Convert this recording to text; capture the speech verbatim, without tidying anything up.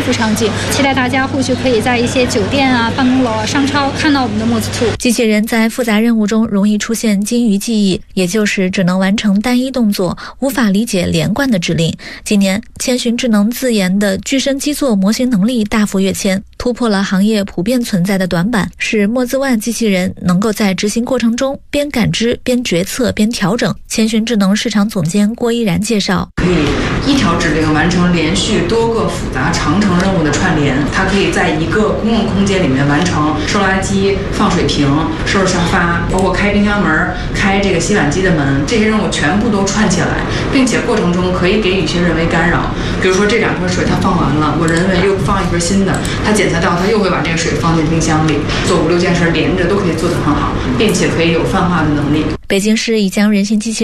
副场景，期待大家或许可以在一些酒店啊、办公楼啊、商超看到我们的墨子兔。 机器人在复杂任务中容易出现金鱼记忆，也就是只能完成单一动作，无法理解连贯的指令。今年，千寻智能自研的具身基座模型能力大幅跃迁，突破了行业普遍存在的短板，使墨子万机器人能够在执行过程中边感知、边决策、边调整。千寻智能市场总监郭依然介绍， 可以一条指令完成连续多个复杂长程任务的串联，它可以在一个公共空间里面完成收垃圾、放水瓶、收拾沙发，包括开冰箱门、开这个洗碗机的门，这些任务全部都串起来，并且过程中可以给予一些人为干扰。比如说这两盆水它放完了，我人为又放一盆新的，它检测到它又会把这个水放进冰箱里，做五六件事连着都可以做得很好，并且可以有泛化的能力。 北京市已将人形机器